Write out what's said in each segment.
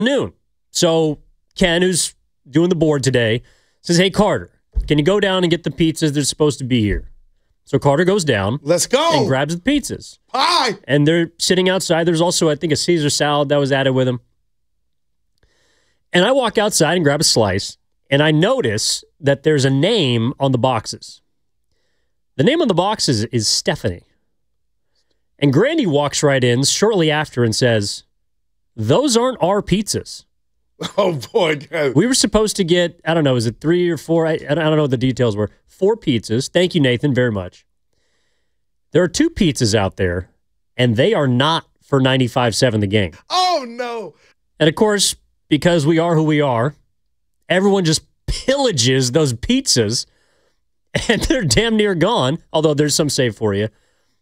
noon. So Ken, who's doing the board today, says, hey, Carter, can you go down and get the pizzas that are supposed to be here? So Carter goes down. Let's go. And grabs the pizzas. Pie. And they're sitting outside. There's also, I think, a Caesar salad that was added with them. And I walk outside and grab a slice, and I notice that there's a name on the boxes. The name on the boxes is Stephanie. And Grandy walks right in shortly after and says, those aren't our pizzas. Oh, boy. God. We were supposed to get, I don't know, is it 3 or 4? I don't know what the details were. 4 pizzas. Thank you, Nathan, very much. There are 2 pizzas out there, and they are not for 95.7 The Game. Oh, no. And, of course, because we are who we are, everyone just pillages those pizzas, and they're damn near gone, although there's some saved for you.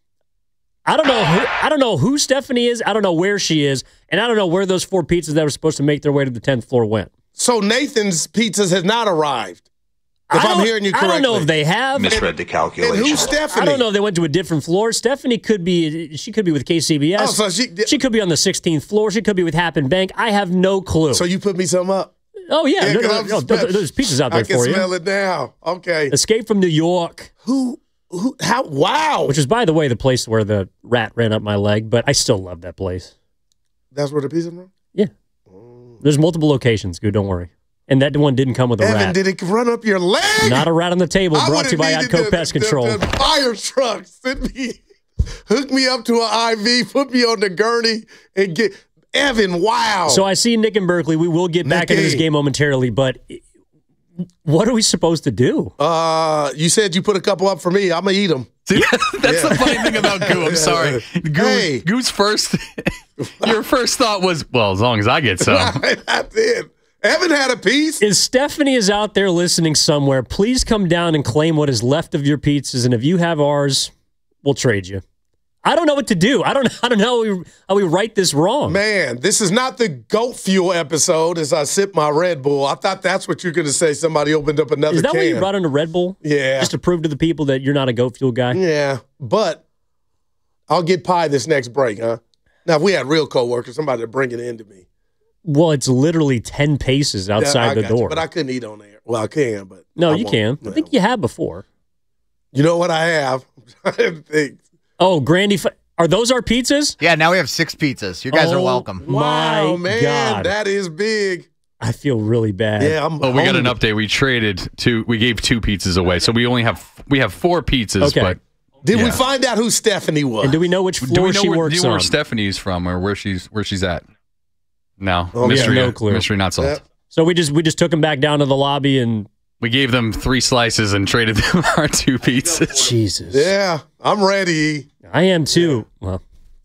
I don't know who Stephanie is. I don't know where she is. And I don't know where those 4 pizzas that were supposed to make their way to the 10th floor went. So Nathan's pizzas has not arrived, if I'm hearing you correctly. I don't know if they have. Misread the calculation. And who's Stephanie? I don't know if they went to a different floor. Stephanie could be with KCBS. Oh, so she could be on the 16th floor. She could be with Happen Bank. I have no clue. So you put me some up? Oh, yeah. No, there's pizzas out there for you. I can smell it now. Okay. Escape from New York. How? Wow. Which is, by the way, the place where the rat ran up my leg, but I still love that place. That's where the pizza from? Yeah. There's multiple locations, Goo, don't worry. And that one didn't come with a rat. Evan, did it run up your leg? Not a rat on the table, brought to you by Atco Pest Control. The fire truck hook me up to an IV, put me on the gurney, and get Evan, wow. So I see Nick and Berkeley. We will get back into this game momentarily, but what are we supposed to do? You said you put a couple up for me. I'm going to eat them. That's the funny thing about Goo. I'm sorry. Goo's first, your first thought was, well, as long as I get some. I did. Evan had a piece. If Stephanie is out there listening somewhere, please come down and claim what is left of your pizzas, and if you have ours, we'll trade you. I don't know what to do. I don't know how we write this wrong. Man, this is not the goat fuel episode as I sip my Red Bull. I thought that's what you're going to say. Somebody opened up another can. Is that why you brought in a Red Bull? Yeah. Just to prove to the people that you're not a goat fuel guy? Yeah, but I'll get pie this next break, huh? Now, if we had real coworkers, somebody would bring it in to me. Well, it's literally 10 paces outside the door. But I couldn't eat on there. Well, I can, but no, you can. I think you have before. You know what I have? I have things. Oh, Grandy, are those our pizzas? Yeah, now we have 6 pizzas. You guys are welcome. Wow, man, God. that is big. I feel really bad. Yeah, we got an update. We gave 2 pizzas away, so we have 4 pizzas. Okay. But did we find out who Stephanie was? And do we know which floor she works on? Do you know where Stephanie's from or where she's at? No, mystery. Yeah, no clue. Mystery not solved. Yep. So we just took them back down to the lobby and we gave them 3 slices and traded them our 2 pizzas. Jesus. Yeah, I'm ready. I am too. Well,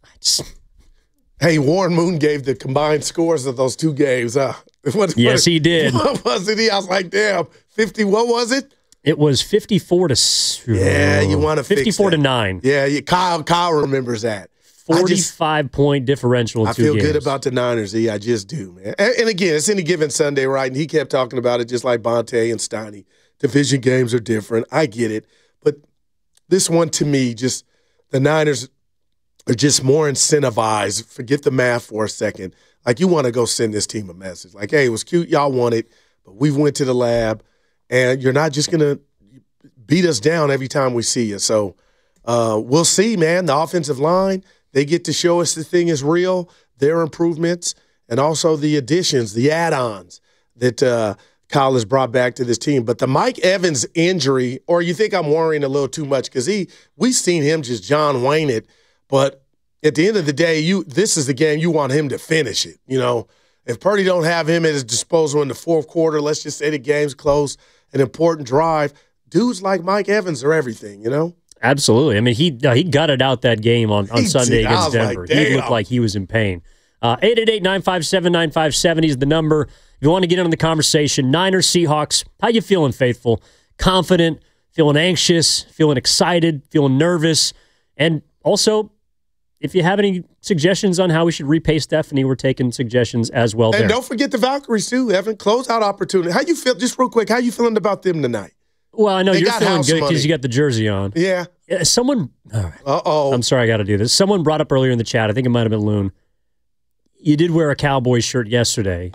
Hey, Warren Moon gave the combined scores of those 2 games. Yes, he did. What was it? I was like, damn, 50. What was it? It was 54 to. Yeah, you want to 54 to 9. Yeah, Kyle remembers that. 45-point differential. I feel good about the Niners. I just do, man. And again, it's any given Sunday, right? And he kept talking about it just like Bonte and Steiny. Division games are different. I get it. But this one, to me, just the Niners are just more incentivized. Forget the math for a second. Like, you want to go send this team a message. Like, hey, it was cute. Y'all won it. But we went to the lab. And you're not just going to beat us down every time we see you. So we'll see, man. The offensive line, they get to show us the thing is real, their improvements, and also the additions, the add-ons that Kyle has brought back to this team. But the Mike Evans injury, or you think I'm worrying a little too much because we've seen him just John Wayne it. But at the end of the day, this is the game you want him to finish it. You know, if Purdy don't have him at his disposal in the 4th quarter, let's just say the game's close, an important drive, dudes like Mike Evans are everything, you know? Absolutely. I mean, he gutted out that game on Sunday against Denver. Like, he looked like he was in pain. 888-957-9570 is the number. If you want to get in on the conversation, Niners, Seahawks, how you feeling, Faithful? Confident, feeling anxious, feeling excited, feeling nervous? And also, if you have any suggestions on how we should repay Stephanie, we're taking suggestions as well. And don't forget the Valkyries, too, Evan. Closeout opportunity. How you feel, just real quick, how you feeling about them tonight? Well, I know you're feeling good because you got the jersey on. Yeah. Someone, all right. Uh-oh. I'm sorry I got to do this. Someone brought up earlier in the chat, I think it might have been Loon, you did wear a Cowboys shirt yesterday.